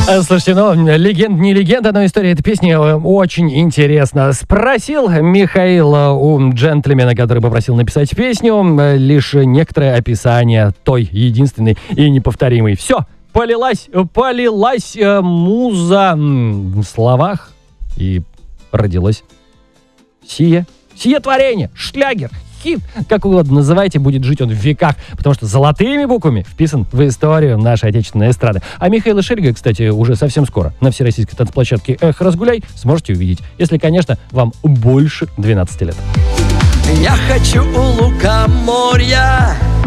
Слушайте, легенда, не легенда, но история этой песни очень интересна. Спросил Михаил у джентльмена, который попросил написать песню, лишь некоторое описание той единственной и неповторимой. Все, полилась муза в словах, и родилось сие творение, шлягер, хит, как угодно называйте, будет жить он в веках, потому что золотыми буквами вписан в историю нашей отечественной эстрады. А Михаила Шельга, кстати, уже совсем скоро на всероссийской танцплощадке «Эх, разгуляй» сможете увидеть, если, конечно, вам больше 12 лет. Я хочу у лукоморья